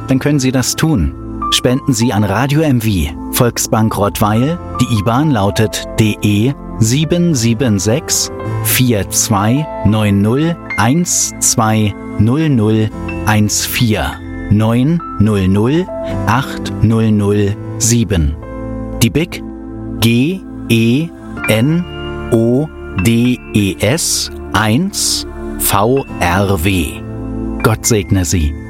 Dann können Sie das tun. Spenden Sie an Radio MV, Volksbank Rottweil. Die IBAN lautet DE 776 4290 120014 900 8007. Die BIC GENODES 1 VRW. Gott segne Sie.